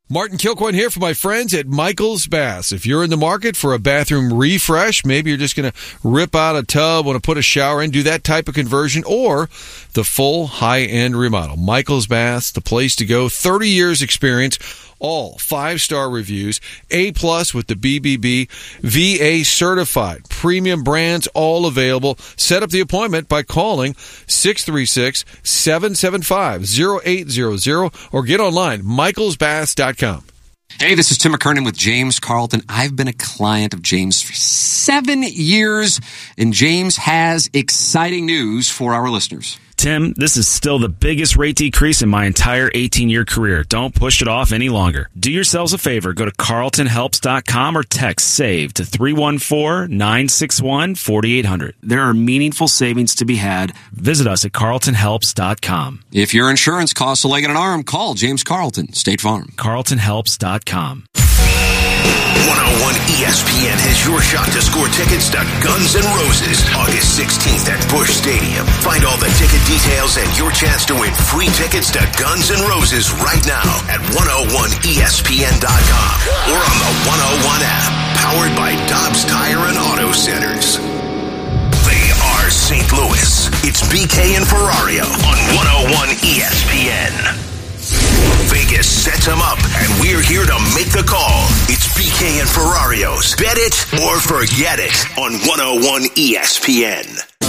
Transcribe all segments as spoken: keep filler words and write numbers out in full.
Martin Kilcoyne here for my friends at Michael's Baths. If you're in the market for a bathroom refresh, maybe you're just going to rip out a tub, want to put a shower in, do that type of conversion, or the full high-end remodel. Michael's Baths, the place to go. thirty years experience, all five-star reviews, A-plus with the B B B, V A certified, premium brands, all available. Set up the appointment by calling six three six, seven seven five, zero eight zero zero or get online, michaels baths dot com. Hey, this is Tim McKernan with James Carlton. I've been a client of James for seven years, and James has exciting news for our listeners. Tim, this is still the biggest rate decrease in my entire eighteen-year career. Don't push it off any longer. Do yourselves a favor. Go to carlton helps dot com or text SAVE to three one four, nine six one, four eight zero zero. There are meaningful savings to be had. Visit us at carlton helps dot com. If your insurance costs a leg and an arm, call James Carlton, State Farm. carlton helps dot com. one oh one E S P N has your shot to score tickets to Guns N' Roses August sixteenth at Busch Stadium. Find all the ticket details and your chance to win free tickets to Guns N' Roses right now at one oh one E S P N dot com or on the one oh one app, powered by Dobbs Tire and Auto Centers. They are Saint Louis. It's B K and Ferrario on one oh one E S P N. Vegas sets them up, and we're here to make the call. It's B K and Ferrario's Bet It or Forget It on one oh one E S P N.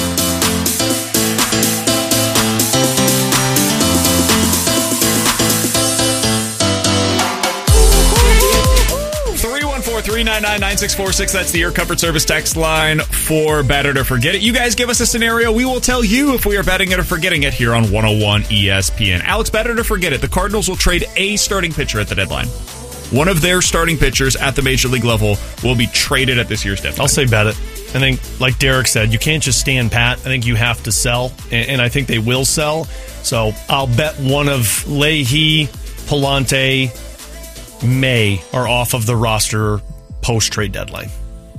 three one four, three nine nine, nine six four six. That's the Air Comfort Service text line for Bet It or Forget It. You guys give us a scenario. We will tell you if we are betting it or forgetting it here on one oh one E S P N. Alex, bet it or forget it. The Cardinals will trade a starting pitcher at the deadline. One of their starting pitchers at the major league level will be traded at this year's deadline. I'll say bet it. I think, like Derek said, you can't just stand pat. I think you have to sell, and I think they will sell. So I'll bet one of Leahy, Palante, May are off of the roster post-trade deadline.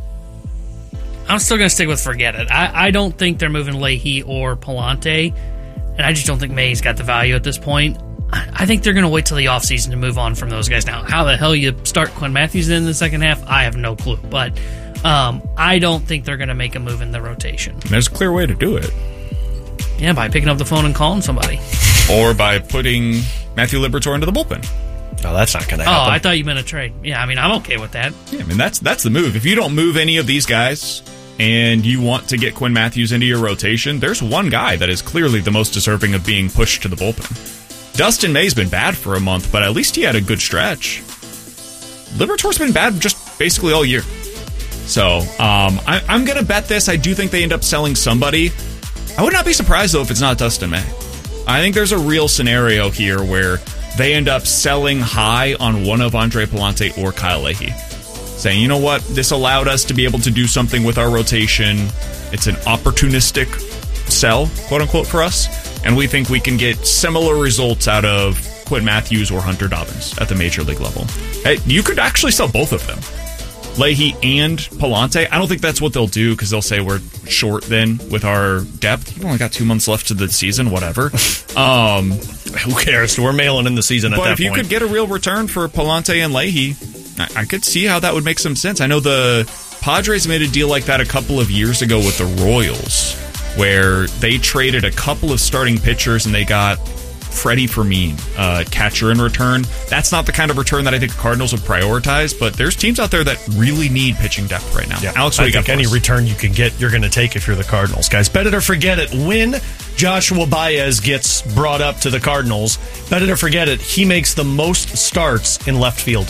I'm still going to stick with forget it. I, I don't think they're moving Leahy or Palante, and I just don't think May's got the value at this point. I, I think they're going to wait till the offseason to move on from those guys. Now, how the hell you start Quinn Matthews in the second half, I have no clue. But um, I don't think they're going to make a move in the rotation. There's a clear way to do it. Yeah, by picking up the phone and calling somebody. Or by putting Matthew Liberatore into the bullpen. Oh, that's not going to Oh, happen. I thought you meant a trade. Yeah, I mean, I'm okay with that. Yeah, I mean, that's that's the move. If you don't move any of these guys and you want to get Quinn Matthews into your rotation, there's one guy that is clearly the most deserving of being pushed to the bullpen. Dustin May's been bad for a month, but at least he had a good stretch. Liberatore's been bad just basically all year. So um, I, I'm going to bet this. I do think they end up selling somebody. I would not be surprised, though, if it's not Dustin May. I think there's a real scenario here where they end up selling high on one of Andre Palante or Kyle Leahy. Saying, you know what, this allowed us to be able to do something with our rotation. It's an opportunistic sell, quote unquote, for us. And we think we can get similar results out of Quinn Matthews or Hunter Dobbins at the major league level. Hey, you could actually sell both of them. Leahy and Palante. I don't think that's what they'll do because they'll say we're short then with our depth. You've only got two months left to the season, whatever. Um, Who cares? We're mailing in the season at that point. But if you could get a real return for Palante and Leahy, I, I could see how that would make some sense. I know the Padres made a deal like that a couple of years ago with the Royals, where they traded a couple of starting pitchers and they got Freddie Fermin, uh, catcher in return. That's not the kind of return that I think the Cardinals would prioritize, but there's teams out there that really need pitching depth right now. Yeah, Alex, what I do you think got for any us? return you can get, you're going to take if you're the Cardinals. Guys, bet it or forget it. When Joshua Baez gets brought up to the Cardinals, bet it or forget it, he makes the most starts in left field.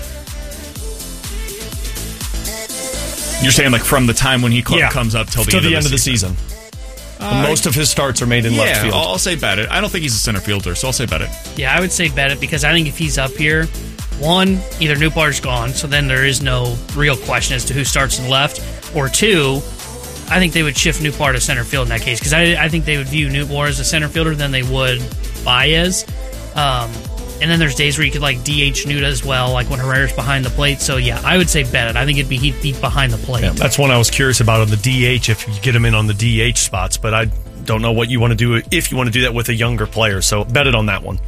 You're saying like from the time when he co- Yeah, comes up till the, to end, the of end the of the season. season. Most of his starts are made in yeah, left field. I'll say bet it. I don't think he's a center fielder, so I'll say bet it. Yeah, I would say bet it because I think if he's up here, one, either Newbar's gone, so then there is no real question as to who starts in left, or two, I think they would shift Newbar to center field in that case because I, I think they would view Newbar as a center fielder than they would Baez. Um, and then there's days where you could like D H Nuda as well, like when Herrera's behind the plate. So yeah, I would say bet it. I think it'd be he'd be behind the plate. Yeah, that's one I was curious about on the D H if you get him in on the D H spots, but I don't know what you want to do if you want to do that with a younger player. So bet it on that one.